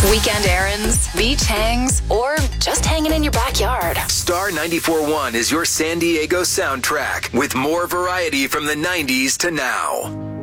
Weekend errands, beach hangs, or just hanging in your backyard. Star 94.1 is your San Diego soundtrack with more variety from the 90s to now.